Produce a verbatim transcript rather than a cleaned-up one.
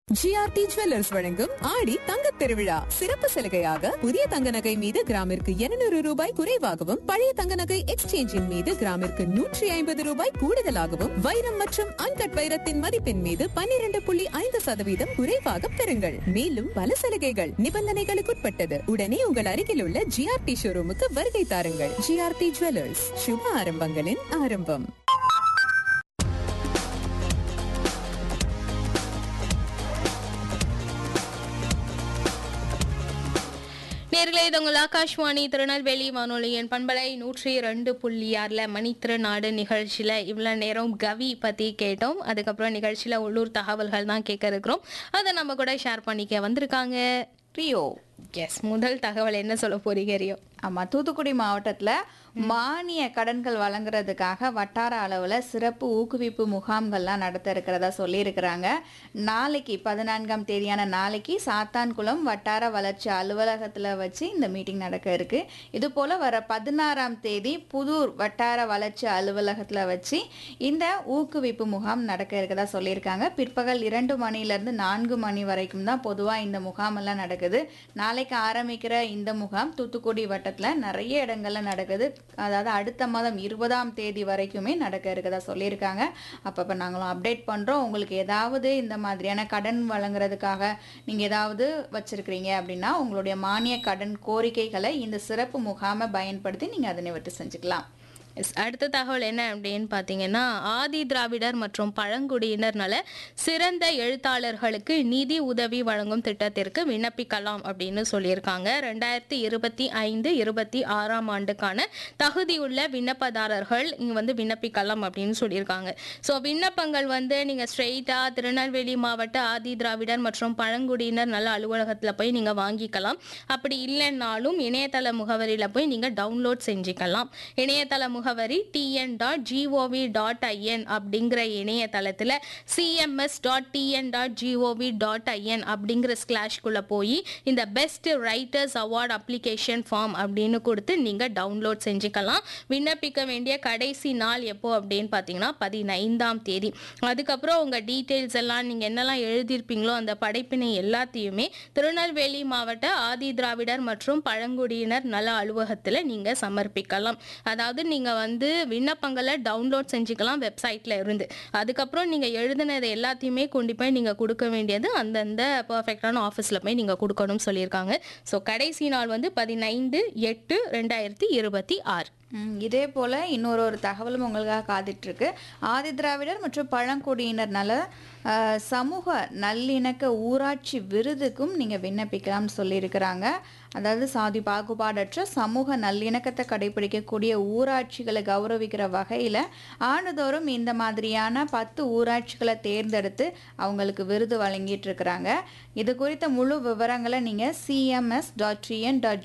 GRT jewellers வழங்கும் ஆடி தங்கத் திருவிழா சிறப்பு சலுகையாக புதிய தங்க நகை மீது கிராமிற்கு இருநூறு ரூபாய் குறைவாகவும் பழைய தங்க நகை எக்ஸ்சேஞ்சின் மீது கிராமிற்கு நூற்றி ஐம்பது ரூபாய் கூடுதலாகவும் வைரம் மற்றும் அன்கட் வைரத்தின் மதிப்பின் மீது பன்னிரண்டு புள்ளி ஐந்து சதவீதம் குறைவாக பெறுங்கள். மேலும் பல சலுகைகள் நிபந்தனைகளுக்குட்பட்டது. உடனே உங்கள் அருகில் உள்ள ஜிஆர்டி ஷோரூமுக்கு வருகை தாருங்கள். ஜிஆர்டி ஜுவல்லர்ஸ், சுப ஆரம்பங்களின் ஆரம்பம். நேர்களே, இது உங்கள் ஆகாஷ்வாணி திருநெல்வேலி வானொலியின் பண்பலை நூற்றி ரெண்டு புள்ளி ஆறுல மணி திருநாடு நிகழ்ச்சியில இவ்வளோ நேரம் கவி பத்தி கேட்டோம். அதுக்கப்புறம் நிகழ்ச்சியில உள்ளூர் தகவல்கள் தான் கேட்க இருக்கிறோம். அதை நம்ம கூட ஷேர் பண்ணிக்க வந்திருக்காங்க ரியோ. எஸ், முதல் தகவல் என்ன சொல்ல போறீங்க ரியோ? ஆமாம், தூத்துக்குடி மாவட்டத்தில் மானிய கடன்கள் வழங்குறதுக்காக வட்டார அளவில் சிறப்பு ஊக்குவிப்பு முகாம்கள்லாம் நடத்த இருக்கிறதா சொல்லியிருக்கிறாங்க. நாளைக்கு பதினான்காம் தேதியான நாளைக்கு சாத்தான்குளம் வட்டார வளர்ச்சி அலுவலகத்தில் வச்சு இந்த மீட்டிங் நடக்க இருக்கு. இது போல் வர பதினாறாம் தேதி புதூர் வட்டார வளர்ச்சி அலுவலகத்தில் வச்சு இந்த ஊக்குவிப்பு முகாம் நடக்க இருக்கிறதா சொல்லியிருக்காங்க. பிற்பகல் இரண்டு மணிலேருந்து நான்கு மணி வரைக்கும் தான் பொதுவாக இந்த முகாமெல்லாம் நடக்குது. நாளைக்கு ஆரம்பிக்கிற இந்த முகாம் தூத்துக்குடி வட்டத்தில் நிறைய இடங்கள்ல நடக்குது. அதாவது அடுத்த மாதம் இருபதாம் தேதி வரைக்குமே நடக்க இருக்கதா சொல்லியிருக்காங்க. அப்பப்போ நாங்களும் அப்டேட் பண்ணுறோம். உங்களுக்கு ஏதாவது இந்த மாதிரியான கடன் வழங்குறதுக்காக நீங்கள் ஏதாவது வச்சுருக்கிறீங்க அப்படின்னா உங்களுடைய மானிய கடன் கோரிக்கைகளை இந்த சிறப்பு முகாமை பயன்படுத்தி நீங்கள் அதை நிவர்த்தி செஞ்சுக்கலாம். எஸ், அடுத்த தகவல் என்ன அப்படின்னு பார்த்தீங்கன்னா, ஆதி திராவிடர் மற்றும் பழங்குடியினர் நல சிறந்த எழுத்தாளர்களுக்கு நிதி உதவி வழங்கும் திட்டத்திற்கு விண்ணப்பிக்கலாம் அப்படின்னு சொல்லியிருக்காங்க. ரெண்டாயிரத்தி இருபத்தி ஐந்து இருபத்தி ஆறாம் ஆண்டுக்கான தகுதியுள்ள விண்ணப்பதாரர்கள் இங்கே வந்து விண்ணப்பிக்கலாம் அப்படின்னு சொல்லியிருக்காங்க. ஸோ விண்ணப்பங்கள் வந்து நீங்கள் ஸ்ட்ரெயிட்டாக திருநெல்வேலி மாவட்ட ஆதி திராவிடர் மற்றும் பழங்குடியினர் நல அலுவலகத்தில் போய் நீங்கள் வாங்கிக்கலாம். அப்படி இல்லைன்னாலும் இணையதள முகவரியில் போய் நீங்கள் டவுன்லோட் செஞ்சுக்கலாம். இணையதள முக முகவரி TN dot gov dot IN அப்படிங்கிற இணையதளத்தில் CMS dot TN dot gov dot IN அப்படிங்கிற ஸ்லாஷ்குள்ளே போய் இந்த best writers award application form அப்படின்னு கொடுத்து நீங்கள் டவுன்லோட் செஞ்சுக்கலாம். விண்ணப்பிக்க வேண்டிய கடைசி நாள் எப்போ அப்படின்னு பார்த்தீங்கன்னா பதினைந்தாம் தேதி. அதுக்கப்புறம் உங்கள் டீட்டெயில்ஸ் எல்லாம் நீங்கள் என்னெல்லாம் எழுதியிருப்பீங்களோ அந்த படைப்பினை எல்லாத்தையுமே திருநெல்வேலி மாவட்ட ஆதி திராவிடர் மற்றும் பழங்குடியினர் நல அலுவலகத்தில் நீங்கள் சமர்ப்பிக்கலாம். அதாவது நீங்கள் வந்து விண்ணப்பங்களை டவுன்லோட் செஞ்சுக்கலாம் வெப்சைட்ல இருந்து. அதுக்கப்புறம் நீங்க எழுதினது எல்லாத்தையுமே கொண்டு போய் நீங்க கொடுக்க வேண்டியது அந்தந்த பர்ஃபெக்டான ஆஃபீஸ்ல போய் நீங்க கொடுக்கணும்னு சொல்லியிருக்காங்க. ஸோ கடைசி நாள் வந்து பதினைந்து எட்டு ரெண்டாயிரத்தி இருபத்தி ஆறு. இதே போல் இன்னொரு ஒரு தகவலும் உங்களுக்காக காத்துட்ருக்கு. ஆதி திராவிடர் மற்றும் பழங்குடியினர் நல சமூக நல்லிணக்க ஊராட்சி விருதுக்கும் நீங்கள் விண்ணப்பிக்கலாம்னு சொல்லியிருக்கிறாங்க. அதாவது சாதி பாகுபாடற்ற சமூக நல்லிணக்கத்தை கடைபிடிக்கக்கூடிய ஊராட்சிகளை கௌரவிக்கிற வகையில் ஆண்டுதோறும் இந்த மாதிரியான பத்து ஊராட்சிகளை தேர்ந்தெடுத்து அவங்களுக்கு விருது வழங்கிட்டு இருக்கிறாங்க. இது குறித்த முழு விவரங்களை நீங்கள் சிஎம்எஸ் டாட் டிஎன் டாட்